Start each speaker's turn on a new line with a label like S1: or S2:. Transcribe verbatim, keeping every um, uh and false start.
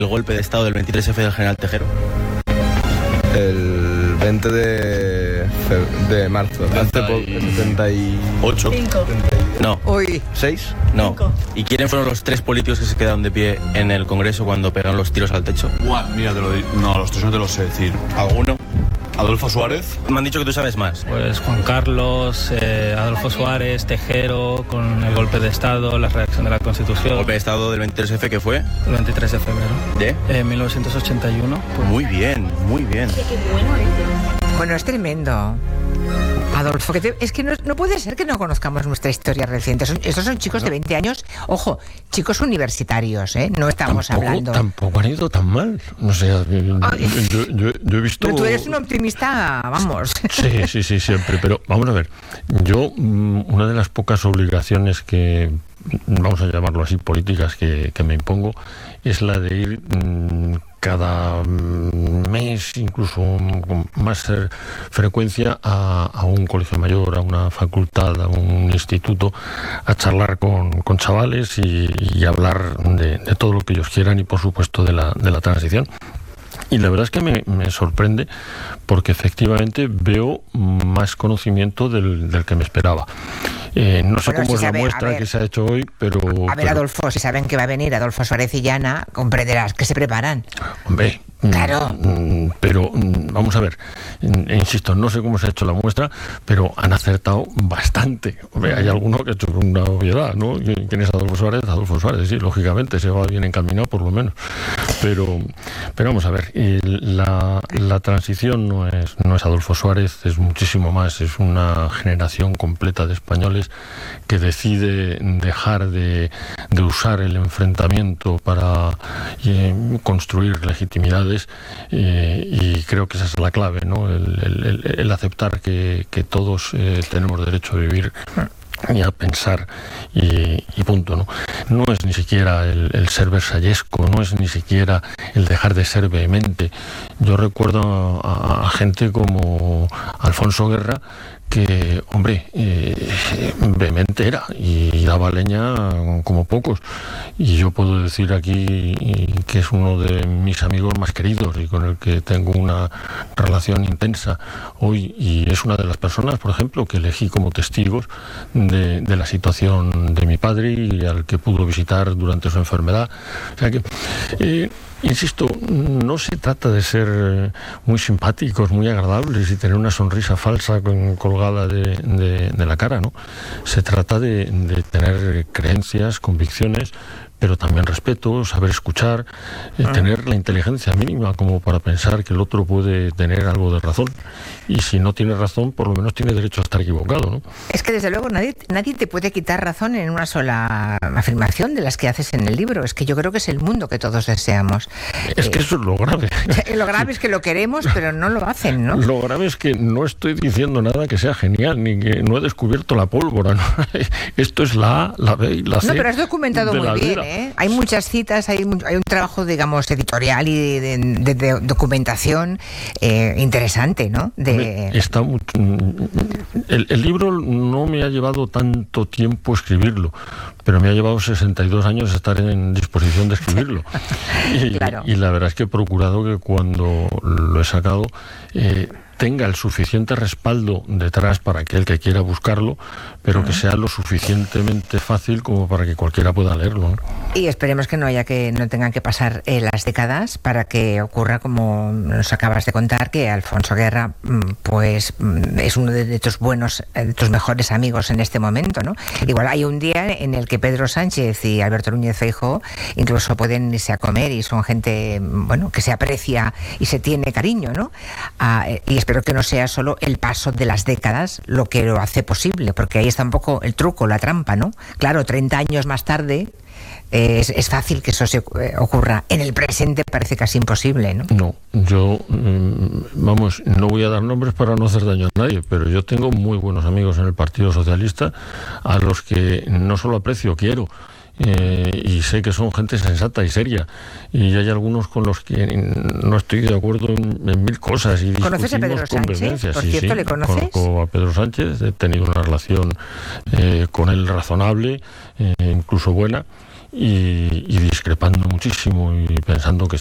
S1: el golpe de estado del veintitrés efe del general Tejero?
S2: El veinte de, de marzo, hace poco, setenta y ocho.
S1: cinco. No.
S3: Uy.
S2: ¿seis?
S1: No.
S4: Cinco.
S1: ¿Y quiénes fueron los tres políticos que se quedaron de pie en el Congreso cuando pegaron los tiros al techo?
S5: Buah, mira, te lo di- no, los tres no te los sé decir.
S1: ¿Alguno?
S5: Adolfo Suárez.
S1: Me han dicho que tú sabes más.
S6: Pues Juan Carlos, eh, Adolfo Suárez, Tejero, con el golpe de Estado, la redacción de la Constitución.
S1: ¿El golpe de estado del veintitrés efe que fue?
S6: El veintitrés de febrero.
S1: ¿De?
S6: Eh, mil novecientos ochenta y uno. Pues,
S1: Muy bien, muy bien.
S4: Qué bueno eres.
S3: Bueno, es tremendo. Adolfo, que te- es que no, no puede ser que no conozcamos nuestra historia reciente. Son- estos son chicos de veinte años, ojo, chicos universitarios, ¿eh? No estamos
S7: Tampoco,
S3: hablando...
S7: tampoco han ido tan mal. No sé, yo, yo- yo- yo he visto...
S3: Pero tú eres un optimista, vamos.
S7: Sí, sí, sí, siempre. Pero vamos a ver, yo mm, una de las pocas obligaciones que, vamos a llamarlo así, políticas que, que me impongo, es la de ir mm, cada mm, mes, incluso con más eh, frecuencia, a, a un colegio mayor, a una facultad, a un instituto, a charlar con, con chavales y, y hablar de, de todo lo que ellos quieran y, por supuesto, de la, de la transición. Y la verdad es que me, me sorprende porque efectivamente veo más conocimiento del, del que me esperaba. Eh, no sé
S3: Bueno,
S7: cómo
S3: sí
S7: es la
S3: sabe, a
S7: muestra
S3: ver.
S7: que se ha hecho hoy, pero...
S3: A ver,
S7: pero,
S3: Adolfo, si saben que va a venir Adolfo Suárez y Llana, comprenderás que se preparan.
S7: Hombre,
S3: Claro.
S7: mm, pero mm, vamos a ver, mm, insisto, no sé cómo se ha hecho la muestra, pero han acertado bastante. Hombre, hay alguno que ha hecho una obviedad, ¿no? ¿Quién es Adolfo Suárez? Adolfo Suárez, sí, lógicamente, se va bien encaminado por lo menos. Pero, pero vamos a ver, eh, la, la transición no es, no es Adolfo Suárez, es muchísimo más, es una generación completa de españoles que decide dejar de, de usar el enfrentamiento para eh, construir legitimidades, eh, y creo que esa es la clave, ¿no? El, el- el- el aceptar que, que todos eh, tenemos derecho a vivir y a pensar y, y punto, ¿no? No es ni siquiera el, el ser versallesco, no es ni siquiera el dejar de ser vehemente. Yo recuerdo a, a gente como Alfonso Guerra, que, hombre, eh, vehemente era y daba leña como pocos. Y yo puedo decir aquí que es uno de mis amigos más queridos y con el que tengo una relación intensa hoy, y es una de las personas, por ejemplo, que elegí como testigos de, de la situación de mi padre y al que pudo visitar durante su enfermedad. O sea que... Eh, Insisto, no se trata de ser eh, muy simpáticos, muy agradables y tener una sonrisa falsa con, colgada de, de, de la cara, ¿no? Se trata de, de tener creencias, convicciones, pero también respeto, saber escuchar, eh,
S3: Ah.
S7: tener la inteligencia mínima como para pensar que el otro puede tener algo de razón. Y si no tiene razón, por lo menos tiene derecho a estar equivocado, ¿no?
S3: Es que desde luego nadie, nadie te puede quitar razón en una sola afirmación de las que haces en el libro. Es que yo creo que es el mundo que todos deseamos.
S7: Es que eso es lo grave.
S3: Lo grave es que lo queremos, pero no lo hacen, ¿no?
S7: Lo grave es que no estoy diciendo nada que sea genial, ni que no he descubierto la pólvora, ¿no? Esto es la A, la B y la C.
S3: No, pero has documentado
S7: de
S3: muy
S7: la
S3: bien,
S7: vida.
S3: ¿eh? Hay muchas citas, hay, mu- hay un trabajo, digamos, editorial y de, de- de documentación eh, interesante, ¿no? De...
S7: Hombre, está mu- el, el libro no me ha llevado tanto tiempo escribirlo, pero me ha llevado sesenta y dos años estar en disposición de escribirlo. Y,
S3: Claro.
S7: y la verdad es que he procurado que cuando lo he sacado eh, tenga el suficiente respaldo detrás para aquel que quiera buscarlo, pero que sea lo suficientemente fácil como para que cualquiera pueda leerlo, ¿no?
S3: Y esperemos que no haya que no tengan que pasar eh, las décadas para que ocurra como nos acabas de contar, que Alfonso Guerra mm, pues mm, es uno de, de tus buenos, eh, de tus mejores amigos en este momento, ¿no? Igual hay un día en el que Pedro Sánchez y Alberto Núñez Feijóo incluso pueden irse a comer y son gente, mm, bueno, que se aprecia y se tiene cariño, ¿no? Ah, eh, y espero que no sea solo el paso de las décadas lo que lo hace posible, porque ahí está un poco el truco, la trampa, ¿no? Claro, treinta años más tarde eh, es, es fácil que eso se eh, ocurra. En el presente parece casi imposible, ¿no?
S7: No, yo, mm, vamos, no voy a dar nombres para no hacer daño a nadie, pero yo tengo muy buenos amigos en el Partido Socialista a los que no solo aprecio, quiero. Eh, y sé que son gente sensata y seria, y hay algunos con los que no estoy de acuerdo en, en mil cosas y
S3: ¿Conoces a Pedro
S7: discutimos con
S3: Sánchez?
S7: vehemencia.
S3: Por
S7: Sí,
S3: cierto,
S7: sí,
S3: ¿le conoces?
S7: Conozco a Pedro Sánchez, he tenido una relación eh, con él razonable, eh, incluso buena, y, y discrepando muchísimo y pensando que